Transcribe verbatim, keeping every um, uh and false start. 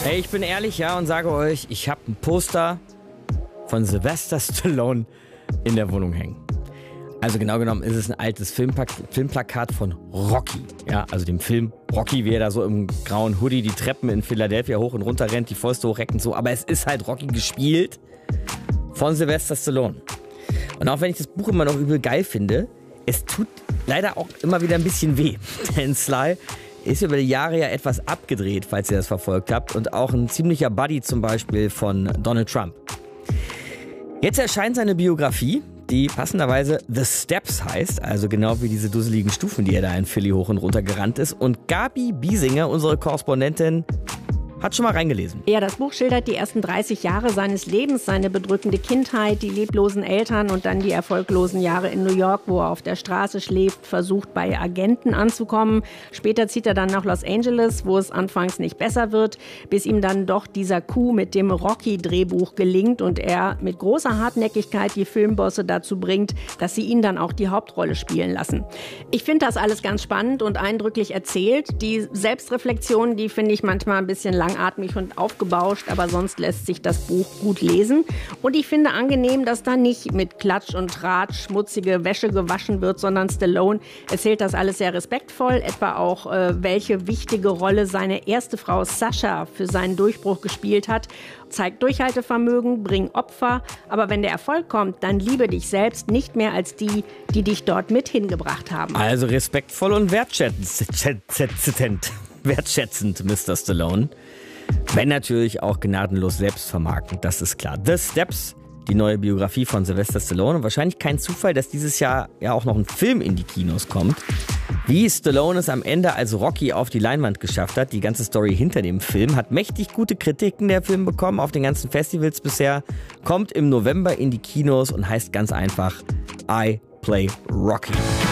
Hey, ich bin ehrlich, ja, und sage euch, ich habe ein Poster von Sylvester Stallone in der Wohnung hängen. Also genau genommen ist es ein altes Filmpak- Filmplakat von Rocky. Ja, also dem Film Rocky, wie er da so im grauen Hoodie die Treppen in Philadelphia hoch und runter rennt, die Fäuste hochreckt und so. Aber es ist halt Rocky gespielt von Sylvester Stallone. Und auch wenn ich das Buch immer noch übel geil finde, es tut leider auch immer wieder ein bisschen weh. Denn Sly ist über die Jahre ja etwas abgedreht, falls ihr das verfolgt habt. Und auch ein ziemlicher Buddy zum Beispiel von Donald Trump. Jetzt erscheint seine Biografie, die passenderweise The Steps heißt, also genau wie diese dusseligen Stufen, die er da in Philly hoch und runter gerannt ist. Und Gabi Biesinger, unsere Korrespondentin, hat schon mal reingelesen. Ja, das Buch schildert die ersten dreißig Jahre seines Lebens, seine bedrückende Kindheit, die leblosen Eltern und dann die erfolglosen Jahre in New York, wo er auf der Straße schläft, versucht bei Agenten anzukommen. Später zieht er dann nach Los Angeles, wo es anfangs nicht besser wird, bis ihm dann doch dieser Coup mit dem Rocky-Drehbuch gelingt und er mit großer Hartnäckigkeit die Filmbosse dazu bringt, dass sie ihn dann auch die Hauptrolle spielen lassen. Ich finde das alles ganz spannend und eindrücklich erzählt. Die Selbstreflexion, die finde ich manchmal ein bisschen langatmig und aufgebauscht, aber sonst lässt sich das Buch gut lesen. Und ich finde angenehm, dass da nicht mit Klatsch und Tratsch schmutzige Wäsche gewaschen wird, sondern Stallone erzählt das alles sehr respektvoll, etwa auch, äh, welche wichtige Rolle seine erste Frau Sasha für seinen Durchbruch gespielt hat. Zeigt Durchhaltevermögen, bring Opfer, aber wenn der Erfolg kommt, dann liebe dich selbst nicht mehr als die, die dich dort mit hingebracht haben. Also respektvoll und wertschätzend, wertschätzend, Mister Stallone. Wenn natürlich auch gnadenlos selbstvermarktend, das ist klar. The Steps, die neue Biografie von Sylvester Stallone. Und wahrscheinlich kein Zufall, dass dieses Jahr ja auch noch ein Film in die Kinos kommt. Wie Stallone es am Ende als Rocky auf die Leinwand geschafft hat, die ganze Story hinter dem Film, hat mächtig gute Kritiken der Film bekommen auf den ganzen Festivals bisher, kommt im November in die Kinos und heißt ganz einfach I Play Rocky.